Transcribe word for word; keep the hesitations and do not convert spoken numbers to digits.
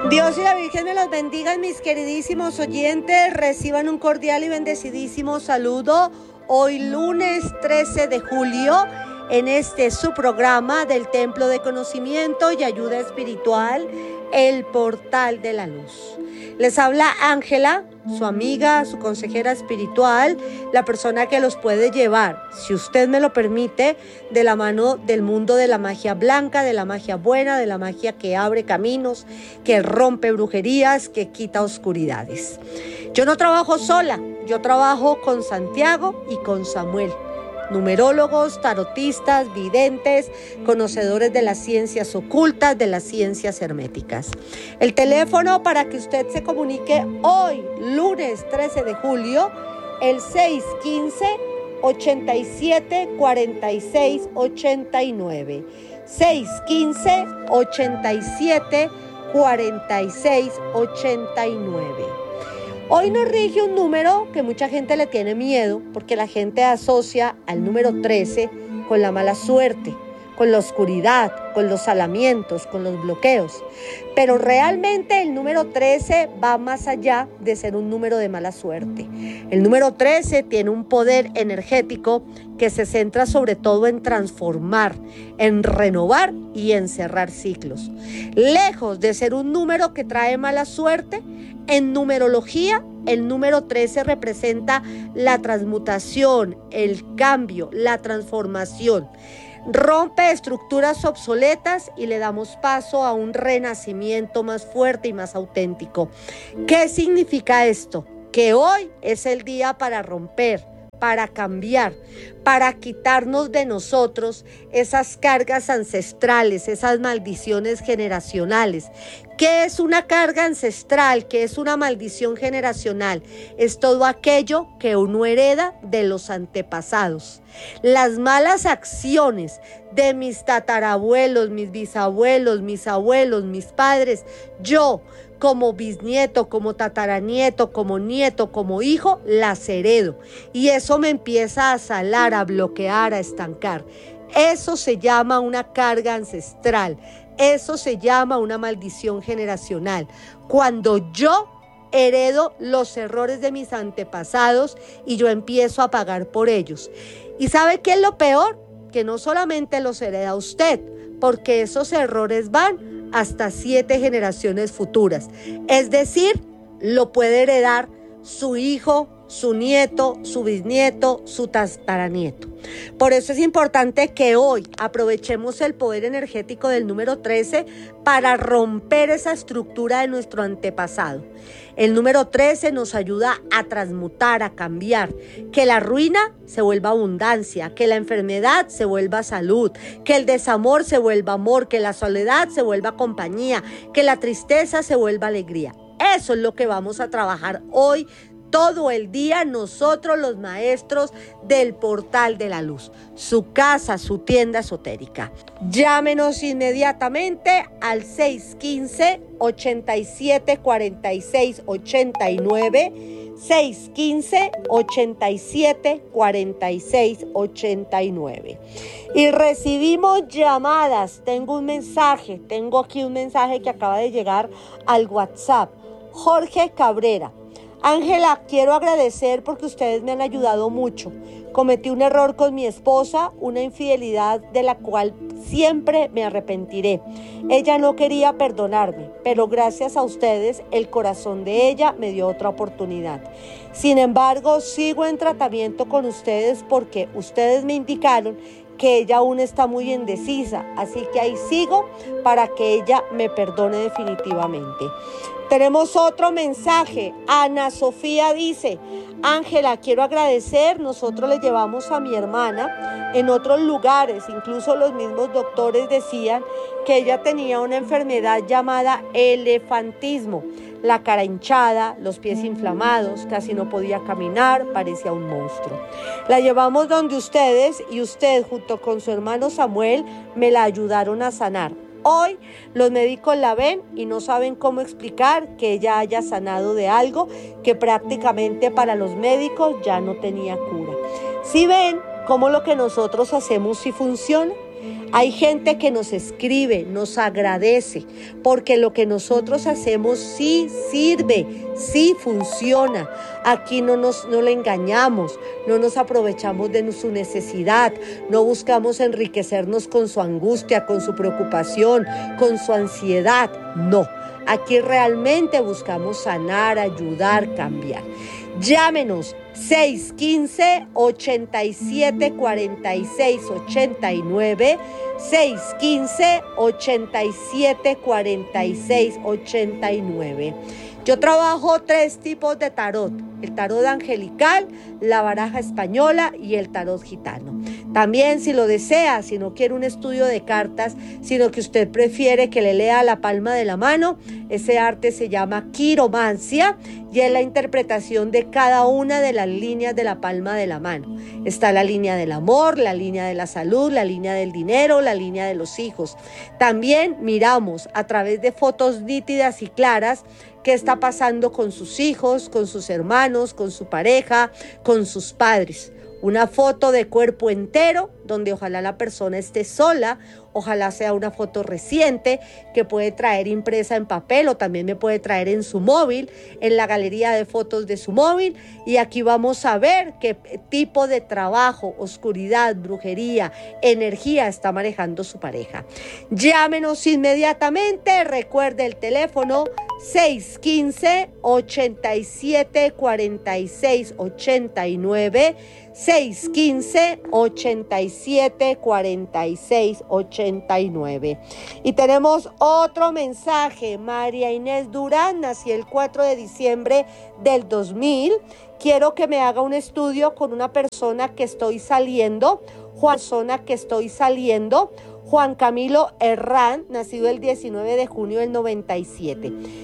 Dios y la Virgen me los bendigan, mis queridísimos oyentes. Reciban un cordial y bendecidísimo saludo hoy lunes trece de julio en este su programa del Templo de Conocimiento y Ayuda Espiritual, el Portal de la Luz. Les habla Ángela, su amiga, su consejera espiritual, la persona que los puede llevar, si usted me lo permite, de la mano del mundo de la magia blanca, de la magia buena, de la magia que abre caminos, que rompe brujerías, que quita oscuridades. Yo no trabajo sola, yo trabajo con Santiago y con Samuel. Numerólogos, tarotistas, videntes, conocedores de las ciencias ocultas, de las ciencias herméticas. El teléfono para que usted se comunique hoy, lunes trece de julio, el seis uno cinco, ocho siete, cuatro seis ocho nueve. seis uno cinco, ocho siete, cuatro seis ocho nueve. Hoy nos rige un número que mucha gente le tiene miedo porque la gente asocia al número trece con la mala suerte, con la oscuridad, con los salamientos, con los bloqueos. Pero realmente el número trece va más allá de ser un número de mala suerte. El número trece tiene un poder energético que se centra sobre todo en transformar, en renovar y en cerrar ciclos. Lejos de ser un número que trae mala suerte, en numerología el número trece representa la transmutación, el cambio, la transformación. Rompe estructuras obsoletas y le damos paso a un renacimiento más fuerte y más auténtico. ¿Qué significa esto? Que hoy es el día para romper, para cambiar, para quitarnos de nosotros esas cargas ancestrales, esas maldiciones generacionales. ¿Qué es una carga ancestral? ¿Qué es una maldición generacional? Es todo aquello que uno hereda de los antepasados. Las malas acciones de mis tatarabuelos, mis bisabuelos, mis abuelos, mis padres, yo como bisnieto, como tataranieto, como nieto, como hijo, las heredo. Y eso me empieza a salar, a bloquear, a estancar. Eso se llama una carga ancestral. Eso se llama una maldición generacional. Cuando yo heredo los errores de mis antepasados y yo empiezo a pagar por ellos. ¿Y sabe qué es lo peor? Que no solamente los hereda usted, porque esos errores van hasta siete generaciones futuras. Es decir, lo puede heredar su hijo, su nieto, su bisnieto, su tataranieto. Por eso es importante que hoy aprovechemos el poder energético del número trece para romper esa estructura de nuestro antepasado. El número trece nos ayuda a transmutar, a cambiar, que la ruina se vuelva abundancia, que la enfermedad se vuelva salud, que el desamor se vuelva amor, que la soledad se vuelva compañía, que la tristeza se vuelva alegría. Eso es lo que vamos a trabajar hoy todo el día nosotros los maestros del Portal de la Luz, su casa, su tienda esotérica. Llámenos inmediatamente al seis uno cinco, ocho siete, cuatro seis ocho nueve, seis uno cinco, ocho siete, cuatro seis ocho nueve. Y recibimos llamadas. Tengo un mensaje, tengo aquí un mensaje que acaba de llegar al WhatsApp. Jorge Cabrera. Ángela, quiero agradecer porque ustedes me han ayudado mucho. Cometí un error con mi esposa, una infidelidad de la cual siempre me arrepentiré. Ella no quería perdonarme, pero gracias a ustedes el corazón de ella me dio otra oportunidad. Sin embargo, sigo en tratamiento con ustedes porque ustedes me indicaron que ella aún está muy indecisa, así que ahí sigo para que ella me perdone definitivamente. Tenemos otro mensaje. Ana Sofía dice: Ángela, quiero agradecer, nosotros le llevamos a mi hermana en otros lugares, incluso los mismos doctores decían que ella tenía una enfermedad llamada elefantismo, la cara hinchada, los pies inflamados, casi no podía caminar, parecía un monstruo. La llevamos donde ustedes y usted junto con su hermano Samuel me la ayudaron a sanar. Hoy los médicos la ven y no saben cómo explicar que ella haya sanado de algo que prácticamente para los médicos ya no tenía cura. ¿Sí ven cómo lo que nosotros hacemos sí funciona? Hay gente que nos escribe, nos agradece, porque lo que nosotros hacemos sí sirve, sí funciona. Aquí no nos no le engañamos, no nos aprovechamos de su necesidad, no buscamos enriquecernos con su angustia, con su preocupación, con su ansiedad. No, aquí realmente buscamos sanar, ayudar, cambiar. Llámenos seis uno cinco, ocho siete cuatro seis ocho nueve, seis uno cinco, ocho siete cuatro seis ocho nueve. Yo trabajo tres tipos de tarot: el tarot angelical, la baraja española y el tarot gitano. También, si lo desea, si no quiere un estudio de cartas, sino que usted prefiere que le lea la palma de la mano, ese arte se llama quiromancia y es la interpretación de cada una de las líneas de la palma de la mano. Está la línea del amor, la línea de la salud, la línea del dinero, la línea de los hijos. También miramos a través de fotos nítidas y claras qué está pasando con sus hijos, con sus hermanos, con su pareja, con sus padres. Una foto de cuerpo entero, donde ojalá la persona esté sola, ojalá sea una foto reciente que puede traer impresa en papel o también me puede traer en su móvil, en la galería de fotos de su móvil. Y aquí vamos a ver qué tipo de trabajo, oscuridad, brujería, energía está manejando su pareja. Llámenos inmediatamente, recuerde el teléfono seis uno cinco, ocho siete cuatro seis ocho nueve, seis uno cinco, ocho siete cuatro seis ocho nueve. Y tenemos otro mensaje. María Inés Durán, nací el cuatro de diciembre del dos mil. Quiero que me haga un estudio con una persona que estoy saliendo, Juan, persona que estoy saliendo, Juan Camilo Herrán, nacido el diecinueve de junio del noventa y siete.